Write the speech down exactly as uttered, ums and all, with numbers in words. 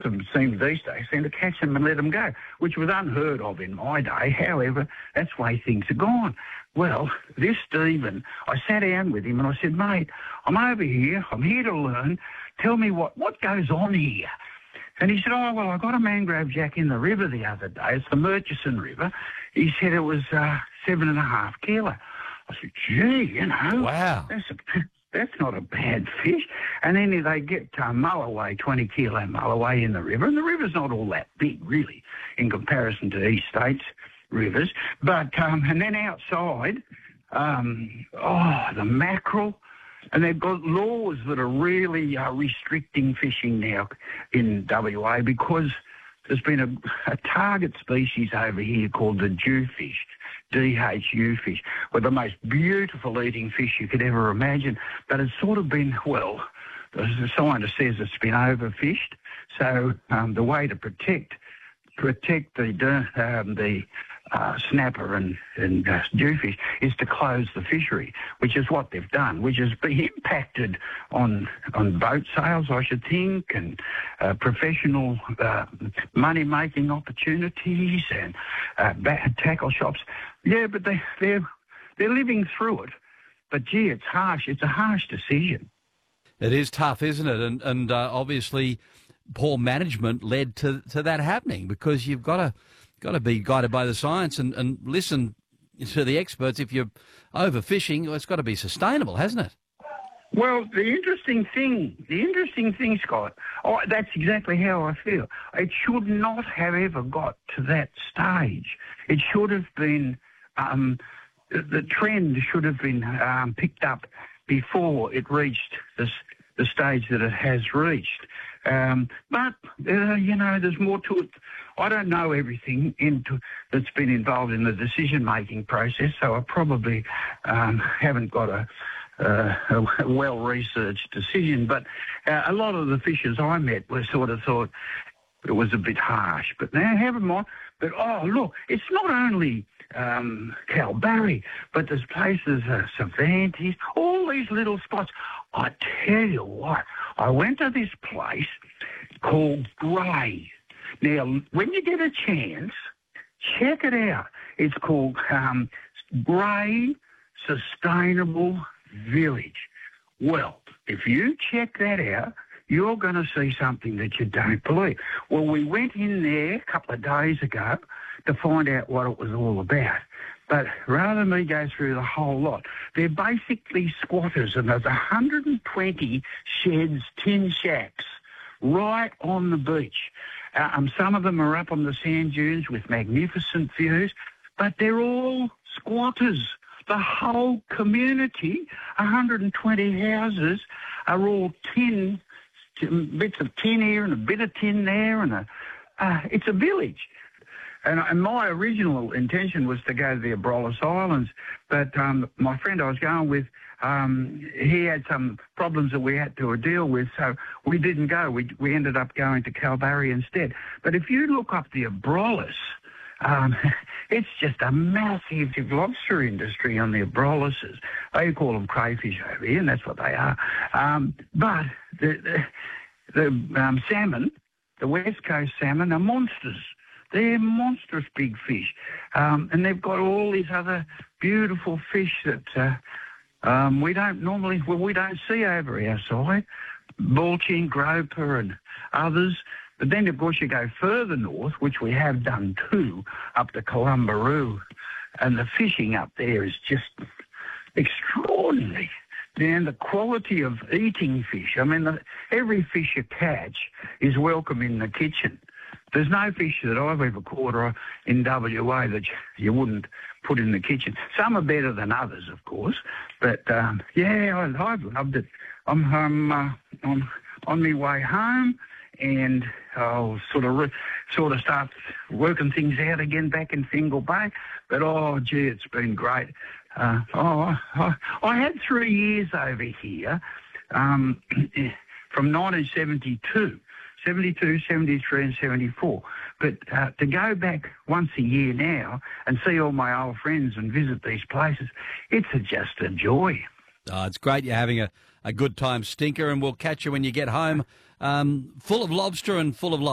them seem these days seem to catch them and let them go, which was unheard of in my day. However, that's the way things are gone. Well, this Stephen, I sat down with him and I said, mate, I'm over here. I'm here to learn. Tell me what, what goes on here. And he said, oh, well, I got a mangrove jack in the river the other day. It's the Murchison River. He said it was uh, seven and a half kilo. I said, gee, you know. Wow. That's a, that's not a bad fish. And then they get uh, mulloway, twenty kilo mulloway in the river. And the river's not all that big, really, in comparison to East States rivers. But, um, and then outside, um, oh, the mackerel. And they've got laws that are really uh, restricting fishing now in W A because there's been a, a target species over here called the jewfish, D H U fish, with the most beautiful eating fish you could ever imagine. But it's sort of been, well, the scientist says it's been overfished. So um, the way to protect protect the um, the uh, snapper and, and uh, jewfish is to close the fishery, which is what they've done, which has been impacted on on boat sales, I should think, and uh, professional uh, money-making opportunities and uh, tackle shops. Yeah, but they, they're, they're living through it. But, gee, it's harsh. It's a harsh decision. It is tough, isn't it? And, and uh, obviously poor management led to, to that happening because you've got to got to be guided by the science and, and listen to the experts. If you're overfishing, well, it's got to be sustainable, hasn't it? Well, the interesting thing, the interesting thing, Scott, oh, that's exactly how I feel. It should not have ever got to that stage. It should have been, um, the trend should have been um, picked up before it reached this, the stage that it has reached. Um, but, uh, you know, there's more to it. I don't know everything into, that's been involved in the decision-making process, so I probably um, haven't got a, uh, a well-researched decision. But uh, a lot of the fishers I met were sort of thought it was a bit harsh. But now, never mind. But, oh, look, it's not only um, Kalbarri, but there's places, uh, Cervantes, all these little spots. I tell you what, I went to this place called Grey. Now, when you get a chance, check it out. It's called um, Grey Sustainable Village. Well, if you check that out, you're going to see something that you don't believe. Well, we went in there a couple of days ago to find out what it was all about. But rather than me go through the whole lot, they're basically squatters, and there's one hundred twenty sheds, tin shacks, right on the beach. Um, some of them are up on the sand dunes with magnificent views, but they're all squatters. The whole community, one hundred twenty houses, are all tin, bits of tin here and a bit of tin there, and a, uh, it's a village. And, and my original intention was to go to the Abrolhos Islands, but um, my friend I was going with, um, he had some problems that we had to deal with, so we didn't go. We we ended up going to Kalbarri instead. But if you look up the Abrolhos, um, it's just a massive lobster industry on the Abrolhoses. They call them crayfish over here, and that's what they are. Um, but the, the, the um, salmon, the West Coast salmon, are monsters. They're monstrous big fish. Um, and they've got all these other beautiful fish that uh, um, we don't normally, well, we don't see over our side. Balchin, groper and others. But then, of course, you go further north, which we have done too, up to Columbaroo. And the fishing up there is just extraordinary. And the quality of eating fish, I mean, the, every fish you catch is welcome in the kitchen. There's no fish that I've ever caught in W A that you wouldn't put in the kitchen. Some are better than others, of course, but um, yeah, I, I've loved it. I'm, I'm, uh, I'm on my way home, and I'll sort of re- sort of start working things out again back in Fingal Bay. But oh, gee, it's been great. Uh, oh, I, I had three years over here um, from nineteen seventy-two. seventy-two, seventy-three and seventy-four. But uh, to go back once a year now and see all my old friends and visit these places, it's a, just a joy. Oh, it's great you're having a, a good time, Stinker, and we'll catch you when you get home, um, full of lobster and full of life.